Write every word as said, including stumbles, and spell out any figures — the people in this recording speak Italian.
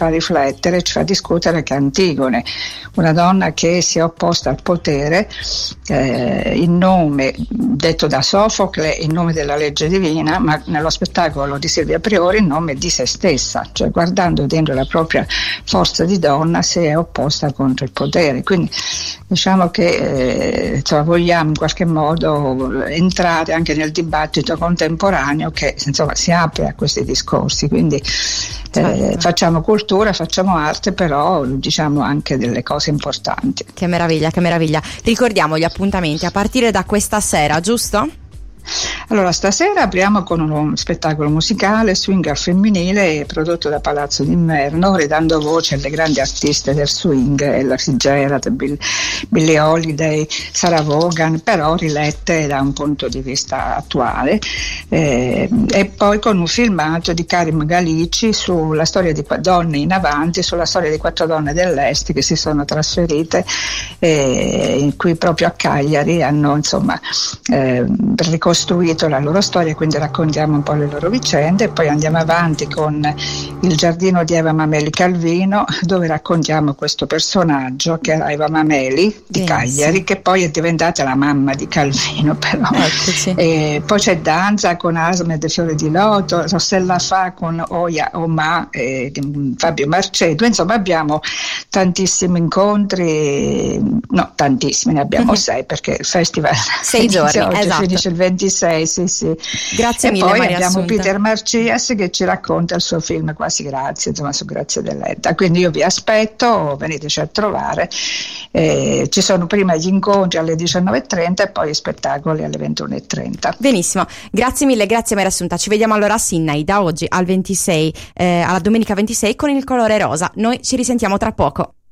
fa riflettere, ci fa discutere che Antigone, una donna che si è opposta al potere eh, in nome, detto da Sofocle, in nome della legge divina, ma nello spettacolo di Silvia Priori in nome di se stessa, cioè guardando dentro la propria forza di donna si è opposta contro il potere. Quindi diciamo che eh, insomma, vogliamo in qualche modo entrare anche nel dibattito contemporaneo che insomma si apre a questi discorsi, quindi eh, facciamo cultura, facciamo arte, però diciamo anche delle cose importanti. Che meraviglia, che meraviglia. Ricordiamo gli appuntamenti a partire da questa sera, giusto? Allora, stasera apriamo con uno spettacolo musicale swinger femminile prodotto da Palazzo d'Inverno, ridando voce alle grandi artiste del swing, Ella Fitzgerald, Bill, Billie Holiday, Sarah Vaughan, però rilette da un punto di vista attuale, eh, e poi con un filmato di Karim Galici sulla storia di donne in avanti, sulla storia di quattro donne dell'Est che si sono trasferite, eh, in cui proprio a Cagliari hanno insomma eh, ricostruito la loro storia, quindi raccontiamo un po' le loro vicende e poi andiamo avanti con Il giardino di Eva Mameli Calvino, dove raccontiamo questo personaggio che era Eva Mameli di yes. Cagliari, che poi è diventata la mamma di Calvino però. Eccoci. E poi c'è danza con Asmed Fiore di Loto, Rossella Fa con Oya Oma e Fabio Marceto, insomma abbiamo tantissimi incontri, no tantissimi, ne abbiamo mm-hmm. sei perché il festival sei giorni, oggi esatto. finisce il ventisei, sì sì. Grazie e mille poi Maria abbiamo Assunta. Peter Marcias che ci racconta il suo film Quasi Grazie, insomma su Grazia Deledda, quindi io vi aspetto, veniteci a trovare, eh, ci sono prima gli incontri alle diciannove e trenta e poi gli spettacoli alle ventuno e trenta. Benissimo, grazie mille, grazie Maria Assunta, ci vediamo allora a Sydney da oggi al ventisei, eh, alla domenica ventisei con Il colore rosa. Noi ci risentiamo tra poco.